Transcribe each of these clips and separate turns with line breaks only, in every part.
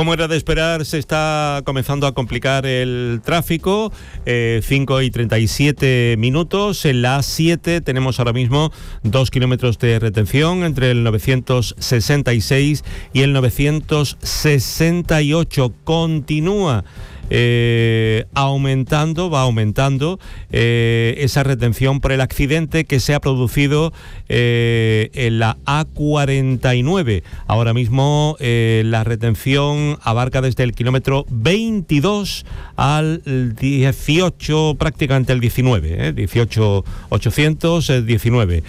Como era de esperar, se está comenzando a complicar el tráfico. 5:37. En la A7 tenemos ahora mismo 2 kilómetros de retención entre el 966 y el 968. Continúa va aumentando esa retención por el accidente que se ha producido en la A49. Ahora mismo la retención abarca desde el kilómetro 22 al 18, prácticamente el 19, 18,819.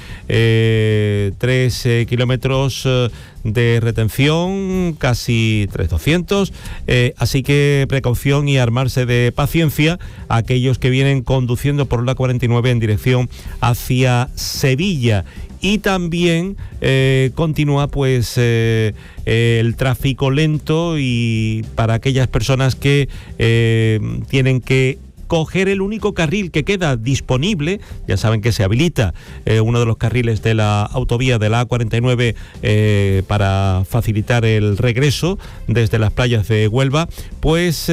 3 kilómetros de retención, casi 3,200, así que precaución y armarse de paciencia a aquellos que vienen conduciendo por la 49 en dirección hacia Sevilla. Y también continúa pues el tráfico lento, y para aquellas personas que tienen que coger el único carril que queda disponible. Ya saben que se habilita uno de los carriles de la autovía de la A49 para facilitar el regreso desde las playas de Huelva. Pues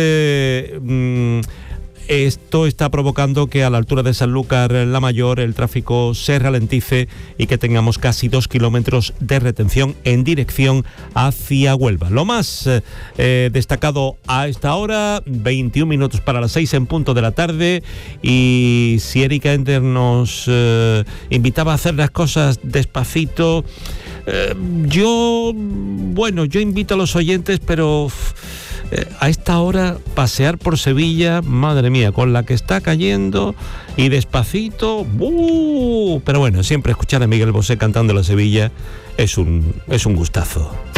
esto está provocando que a la altura de Sanlúcar la Mayor el tráfico se ralentice y que tengamos casi 2 kilómetros de retención en dirección hacia Huelva. Lo más destacado a esta hora, 21 minutos para las 6 en punto de la tarde, y si Erika Ender nos invitaba a hacer las cosas despacito, yo invito a los oyentes, pero a esta hora pasear por Sevilla, madre mía, con la que está cayendo, y despacito, pero bueno, siempre escuchar a Miguel Bosé cantando la Sevilla es un gustazo.